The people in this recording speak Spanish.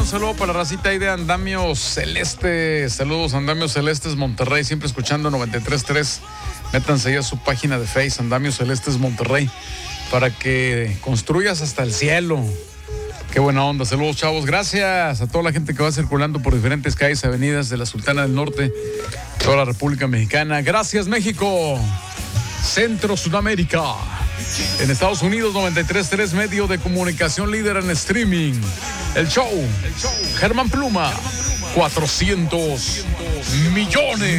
saludo para la racita ahí de Andamio Celeste. Saludos, Andamio Celestes Monterrey, siempre escuchando 93.3. Métanse ahí a su página de Face, Andamio Celestes Monterrey, para que construyas hasta el cielo. Qué buena onda. Saludos, chavos. Gracias a toda la gente que va circulando por diferentes calles, avenidas de la Sultana del Norte, toda la República Mexicana. Gracias, México. Centro Sudamérica. En Estados Unidos, 93.3, medio de comunicación líder en streaming. El show. Germán Pluma. 400 millones.